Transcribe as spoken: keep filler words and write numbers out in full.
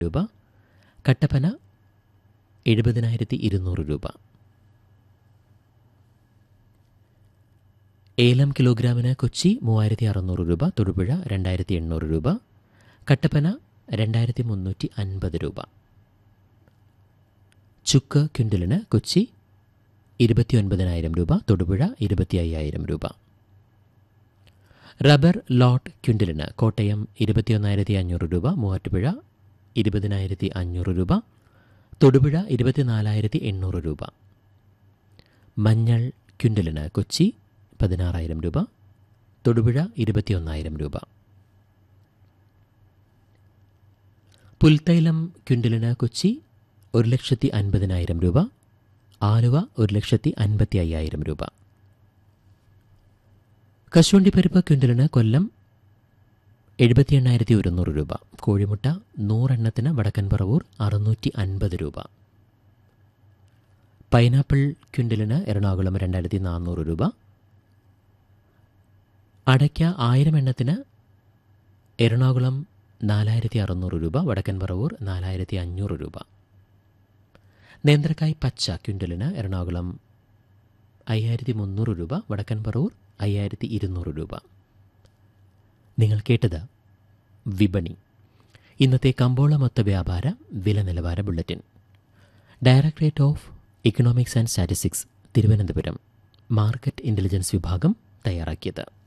രൂപ. കട്ടപ്പന എഴുപതിനായിരത്തി ഇരുന്നൂറ് രൂപ. ഏലം കിലോഗ്രാമിന് കൊച്ചി മൂവായിരത്തി അറുന്നൂറ് രൂപ. തൊടുപുഴ രണ്ടായിരത്തി എണ്ണൂറ് രൂപ. കട്ടപ്പന രണ്ടായിരത്തി മുന്നൂറ്റി അൻപത് രൂപ. ചുക്ക് ക്വിൻ്റലിന് കൊച്ചി ഇരുപത്തി ഒൻപതിനായിരം രൂപ. തൊടുപുഴ ഇരുപത്തി അയ്യായിരം രൂപ. റബ്ബർ ലോട്ട് ക്വിൻ്റലിന് കോട്ടയം ഇരുപത്തിയൊന്നായിരത്തി അഞ്ഞൂറ് രൂപ. മൂവാറ്റുപുഴ ഇരുപതിനായിരത്തി അഞ്ഞൂറ് രൂപ. തൊടുപുഴ ഇരുപത്തിനാലായിരത്തി എണ്ണൂറ് രൂപ. മഞ്ഞൾ ക്വിൻ്റലിന് കൊച്ചി പതിനാറായിരം രൂപ. തൊടുപുഴ ഇരുപത്തിയൊന്നായിരം രൂപ. പുൽത്തൈലം ക്വിൻ്റലിന് കൊച്ചി ഒരു ലക്ഷത്തി അൻപതിനായിരം രൂപ. ആലുവ ഒരു ലക്ഷത്തി അൻപത്തി അയ്യായിരം രൂപ. കശുവണ്ടിപ്പരിപ്പ് ക്വിൻ്റലിന് കൊല്ലം എഴുപത്തി എണ്ണായിരത്തി ഒരുന്നൂറ് രൂപ. കോഴിമുട്ട നൂറെണ്ണത്തിന് വടക്കൻ പറവൂർ അറുന്നൂറ്റി അൻപത് രൂപ. പൈനാപ്പിൾ ക്വിൻ്റലിന് എറണാകുളം രണ്ടായിരത്തി നാനൂറ് രൂപ. അടയ്ക്ക ആയിരം എണ്ണത്തിന് എറണാകുളം നാലായിരത്തി അറുന്നൂറ് രൂപ. വടക്കൻ പറവൂർ നാലായിരത്തി അഞ്ഞൂറ് രൂപ. നേന്ത്രക്കായ് പച്ച ക്വിൻ്റലിന് എറണാകുളം അയ്യായിരത്തി മുന്നൂറ് രൂപ. വടക്കൻ പറവൂർ അയ്യായിരത്തി ഇരുന്നൂറ് രൂപ. നിങ്ങൾ കേട്ടത് വിപണി. ഇന്നത്തെ കമ്പോള മൊത്ത വ്യാപാര വില നിലവാര bulletin. Directorate of economics and statistics Thiruvananthapuram market intelligence വിഭാഗം തയ്യാറാക്കിയത്.